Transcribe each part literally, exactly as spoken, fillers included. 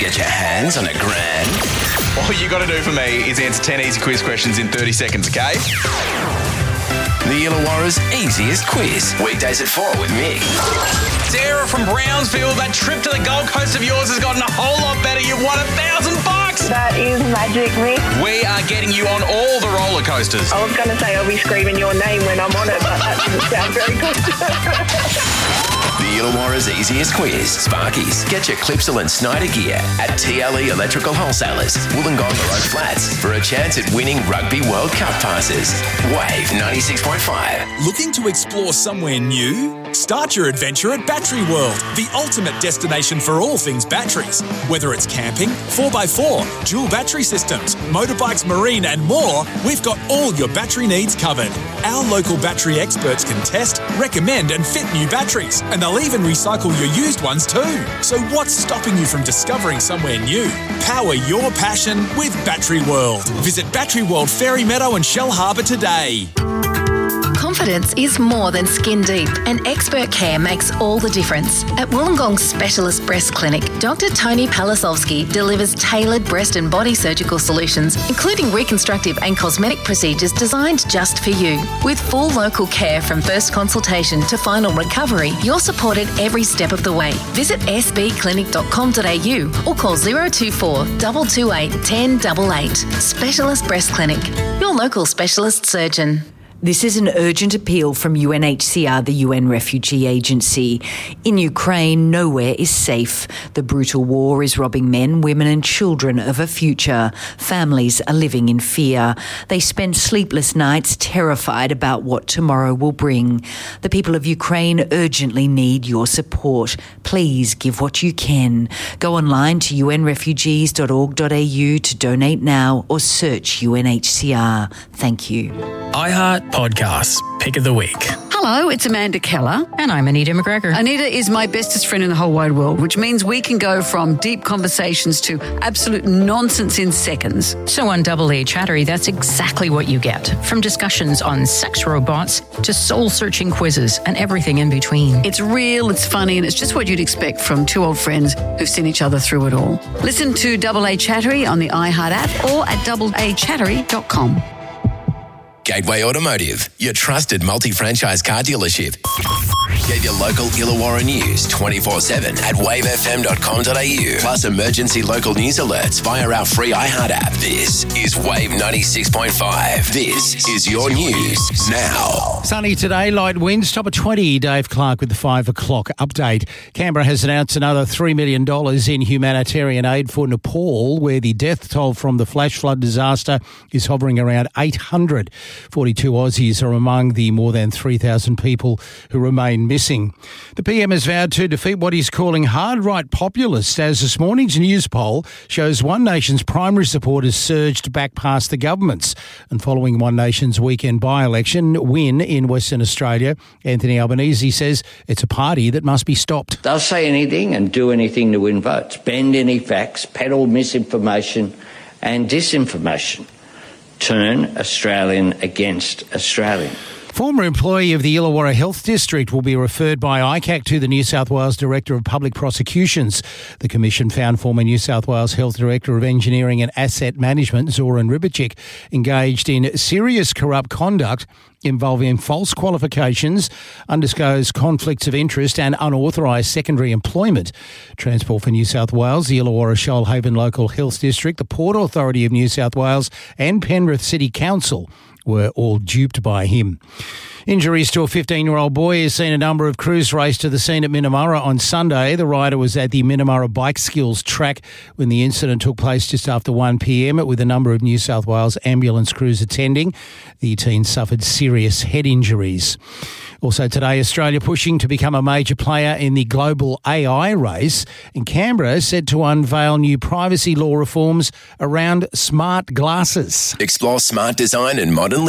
get your hands on a grand? All you got to do for me is answer ten easy quiz questions in thirty seconds, okay? The Illawarra's easiest quiz. Weekdays at four with Mick. Sarah from Brownsville, that trip to the Gold Coast of yours has gotten a whole lot better. You've won a thousand bucks. That is magic, Mick. We are getting you on all the roller coasters. I was going to say I'll be screaming your name when I'm on it, but that doesn't sound very good. The Illawarra's easiest quiz. Sparkies. Get your Clipsal and Snyder gear at T L E Electrical Wholesalers, Wollongong Road Flats, for a chance at winning Rugby World Cup passes. Wave ninety-six point five. Looking to explore somewhere new? Start your adventure at Battery World, the ultimate destination for all things batteries. Whether it's camping, four by four, dual battery systems, motorbikes, marine and more, we've got all your battery needs covered. Our local battery experts can test, recommend and fit new batteries, and they'll even recycle your used ones too. So what's stopping you from discovering somewhere new? Power your passion with Battery World. Visit Battery World Fairy Meadow and Shell Harbour today. Confidence is more than skin deep, and expert care makes all the difference. At Wollongong Specialist Breast Clinic, Doctor Tony Palasovsky delivers tailored breast and body surgical solutions, including reconstructive and cosmetic procedures designed just for you. With full local care from first consultation to final recovery, you're supported every step of the way. Visit s b clinic dot com dot a u or call zero two four, two two eight, one zero eight eight. Specialist Breast Clinic, your local specialist surgeon. This is an urgent appeal from U N H C R, the U N Refugee Agency. In Ukraine, nowhere is safe. The brutal war is robbing men, women and children of a future. Families are living in fear. They spend sleepless nights terrified about what tomorrow will bring. The people of Ukraine urgently need your support. Please give what you can. Go online to u n refugees dot org dot a u to donate now or search U N H C R. Thank you. iHeart Podcasts, Pick of the Week. Hello, it's Amanda Keller. And I'm Anita McGregor. Anita is my bestest friend in the whole wide world, which means we can go from deep conversations to absolute nonsense in seconds. So on Double A Chattery, that's exactly what you get. From discussions on sex robots to soul-searching quizzes and everything in between. It's real, it's funny, and it's just what you'd expect from two old friends who've seen each other through it all. Listen to Double A Chattery on the iHeart app or at double a chattery dot com. Gateway Automotive, your trusted multi-franchise car dealership. Get your local Illawarra news twenty-four seven at wave f m dot com dot a u. Plus emergency local news alerts via our free iHeart app. This is Wave ninety-six point five. This is your news now. Sunny today, light winds, top of twenty. Dave Clark with the five o'clock update. Canberra has announced another three million dollars in humanitarian aid for Nepal, where the death toll from the flash flood disaster is hovering around eight hundred. forty-two Aussies are among the more than three thousand people who remain missing. The P M has vowed to defeat what he's calling hard-right populists, as this morning's news poll shows One Nation's primary support has surged back past the government's. And following One Nation's weekend by-election win in Western Australia, Anthony Albanese says it's a party that must be stopped. They'll say anything and do anything to win votes, bend any facts, peddle misinformation and disinformation. Turn Australian against Australian. Former employee of the Illawarra Health District will be referred by I C A C to the New South Wales Director of Public Prosecutions. The Commission found former New South Wales Health Director of Engineering and Asset Management, Zoran Ribicic, engaged in serious corrupt conduct involving false qualifications, undisclosed conflicts of interest and unauthorised secondary employment. Transport for New South Wales, the Illawarra Shoalhaven Local Health District, the Port Authority of New South Wales and Penrith City Council were all duped by him. Injuries to a fifteen-year-old boy has seen a number of crews race to the scene at Minamurra on Sunday. The rider was at the Minamurra Bike Skills track when the incident took place just after one p m, with a number of New South Wales ambulance crews attending. The teen suffered serious head injuries. Also today, Australia pushing to become a major player in the global A I race, and Canberra is said to unveil new privacy law reforms around smart glasses. Explore smart design and modern living.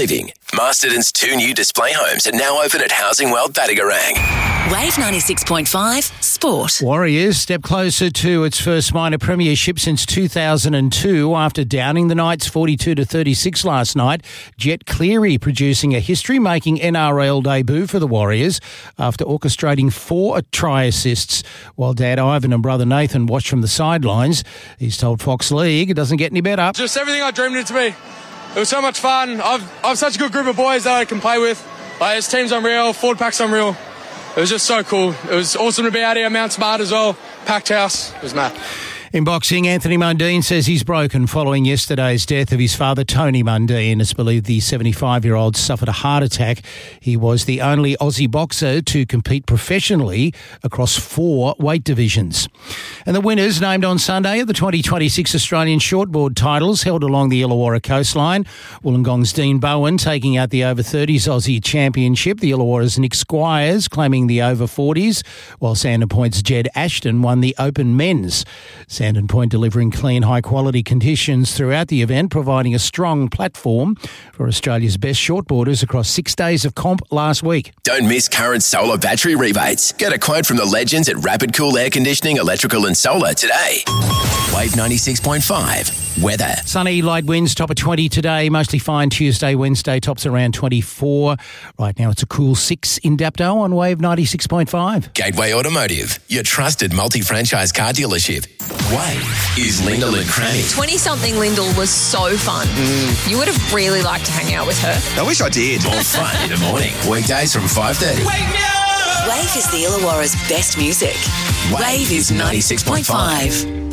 Masterton's two new display homes are now open at Housing World Battigarang. Wave ninety-six point five Sport. Warriors step closer to its first minor premiership since two thousand two after downing the Knights forty-two to thirty-six last night. Jet Cleary producing a history-making N R L debut for the Warriors after orchestrating four try assists, while Dad Ivan and brother Nathan watched from the sidelines. He's told Fox League it doesn't get any better. Just everything I dreamed it to be. It was so much fun. I've I've such a good group of boys that I can play with. Like, his team's unreal, forward pack's unreal. It was just so cool. It was awesome to be out here, Mount Smart as well. Packed house. It was mad. In boxing, Anthony Mundine says he's broken following yesterday's death of his father, Tony Mundine. It's believed the seventy-five-year-old suffered a heart attack. He was the only Aussie boxer to compete professionally across four weight divisions. And the winners named on Sunday of the twenty twenty-six Australian shortboard titles held along the Illawarra coastline. Wollongong's Dean Bowen taking out the over thirties Aussie Championship. The Illawarra's Nick Squires claiming the over forties, while Sandon Point's Jed Ashton won the Open Men's. Sandon Point delivering clean, high-quality conditions throughout the event, providing a strong platform for Australia's best shortboarders across six days of comp last week. Don't miss current solar battery rebates. Get a quote from the legends at Rapid Cool Air Conditioning, Electrical and Solar today. Wave ninety-six point five. Weather. Sunny, light winds, top of twenty today. Mostly fine Tuesday, Wednesday, tops around twenty-four. Right now it's a cool six in Dapto on Wave ninety-six point five. Gateway Automotive, your trusted multi-franchise car dealership. Wave is Lyndall and Cranny. twenty-something Lyndall was so fun. Mm. You would have really liked to hang out with her. I wish I did. More fun in the morning. Weekdays from five thirty. Wake me up! Wave is the Illawarra's best music. Wave, Wave is ninety-six point five.